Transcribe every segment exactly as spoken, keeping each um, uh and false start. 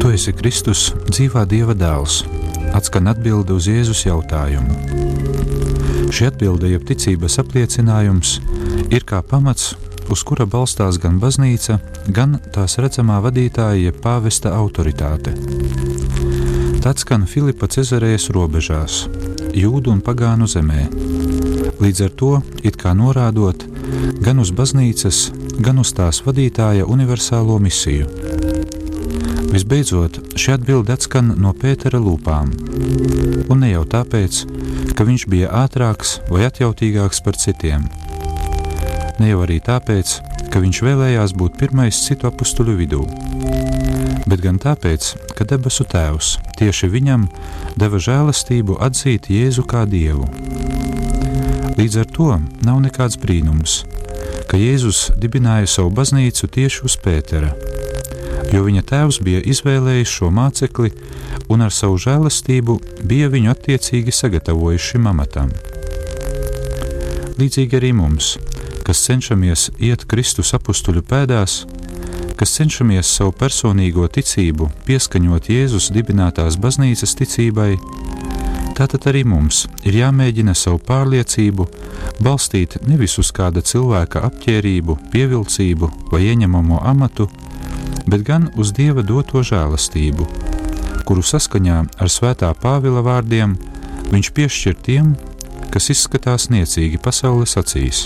Tu esi Kristus, dzīvā Dieva dēls, atskan atbilde uz Jēzus jautājumu. Šī atbilde, jeb ticības apliecinājums, ir kā pamats, uz kura balstās gan baznīca, gan tās redzamā vadītāja jeb pāvesta autoritāte. Tā atskan Filipa Cezarējas robežās, jūdu un pagānu zemē, līdz ar to it kā norādot gan uz baznīcas, gan uz tās vadītāja universālo misiju. Visbeidzot, šī atbilde atskan no Pētera lūpām, un ne jau tāpēc, ka viņš bija ātrāks vai atjautīgāks par citiem. Ne jau arī tāpēc, ka viņš vēlējās būt pirmais citu apustuļu vidū, bet gan tāpēc, ka debesu Tēvs tieši viņam deva žēlastību atzīt Jēzu kā Dievu. Līdz ar to nav nekāds brīnums, ka Jēzus dibināja savu baznīcu tieši uz Pētera, jo viņa tēvs bija izvēlējis šo mācekli un ar savu žēlastību bija viņu attiecīgi sagatavojis šim amatam. Līdzīgi arī mums, kas cenšamies iet Kristus apustuļu pēdās, kas cenšamies savu personīgo ticību pieskaņot Jēzus dibinātās baznīcas ticībai, tātad arī mums ir jāmēģina savu pārliecību balstīt nevis uz kāda cilvēka apķērību, pievilcību vai ieņemamo amatu, bet gan uz Dieva doto žēlastību, kuru saskaņā ar svētā Pāvila vārdiem viņš piešķir tiem, kas izskatās niecīgi pasaules acīs.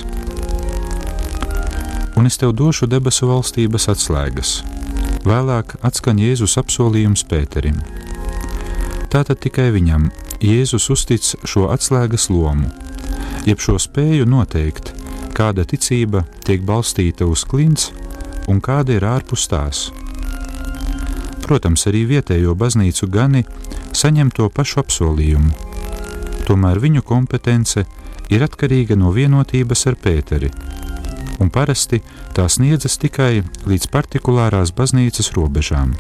Un es tev došu debesu valstības atslēgas. Vēlāk atskan Jēzus apsolījums Pēterim. Tātad tikai viņam Jēzus uztic šo atslēgas lomu, jeb šo spēju noteikt, kāda ticība tiek balstīta uz klints un kāda ir ārpus tās. Protams, arī vietējo baznīcu gani saņem to pašu apsolījumu, tomēr viņu kompetence ir atkarīga no vienotības ar Pēteri, un parasti tā sniedzas tikai līdz partikulārās baznīcas robežām.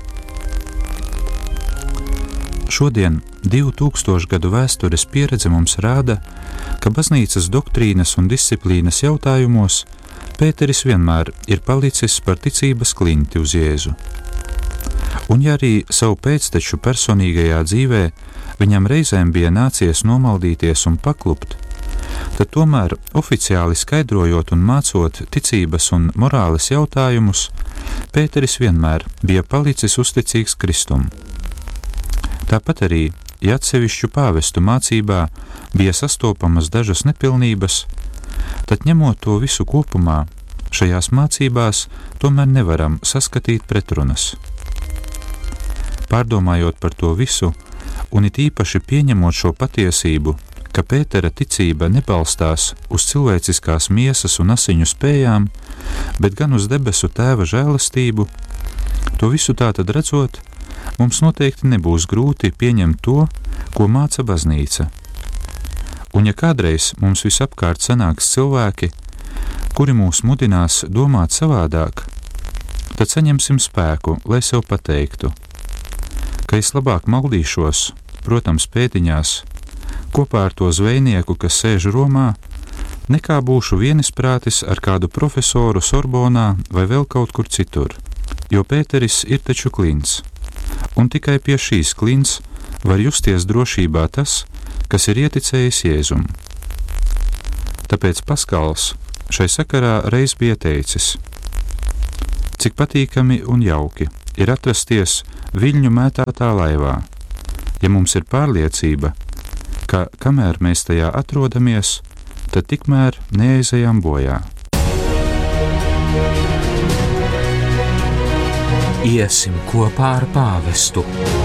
Šodien divu tūkstošu gadu vēstures pieredze mums rāda, ka baznīcas doktrīnas un disciplīnas jautājumos Pēteris vienmēr ir palicis par ticības klinti uz Jēzu. Un ja arī savu pēcteču personīgajā dzīvē viņam reizēm bija nācies nomaldīties un paklupt, tad tomēr oficiāli skaidrojot un mācot ticības un morāles jautājumus, Pēteris vienmēr bija palicis uzticīgs Kristum. Tāpat arī, ja atsevišķu pāvestu mācībā bija sastopamas dažas nepilnības, tad ņemot to visu kopumā, šajās mācībās tomēr nevaram saskatīt pretrunas. Pārdomājot par to visu, un it īpaši pieņemot šo patiesību, ka Pētera ticība nebalstās uz cilvēciskās miesas un asiņu spējām, bet gan uz debesu Tēva žēlastību, to visu tātad redzot, mums noteikti nebūs grūti pieņemt to, ko māca baznīca. Un ja kādreiz mums visapkārt sanāks cilvēki, kuri mūs mudinās domāt savādāk, tad saņemsim spēku, lai sev pateiktu, ka es labāk maldīšos, protams, pēdiņās, kopā ar to zvejnieku, kas sēž Romā, nekā būšu vienisprātis ar kādu profesoru Sorbonā vai vēl kaut kur citur, jo Pēteris ir taču klints, un tikai pie šīs klints var justies drošībā tas, kas ir ieticējis Jēzum. Tāpēc Paskals šai sakarā reiz bija teicis: cik patīkami un jauki ir atrasties viļņu mētātā laivā, ja mums ir pārliecība, ka kamēr mēs tajā atrodamies, tad tikmēr neaizejam bojā. Iesim kopā ar pāvestu.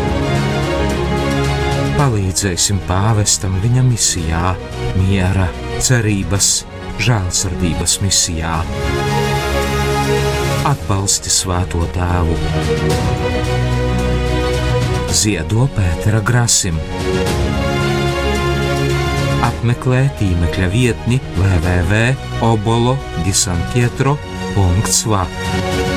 Palīdzēsim pāvestam viņa misijā, miera, cerības, žēlsirdības misijā. Atbalsti Svēto Tēvu. Ziedo Pētera Grasim. Apmeklē tīmekļa vietni w w w punkt obolo disankietro punkt s v a.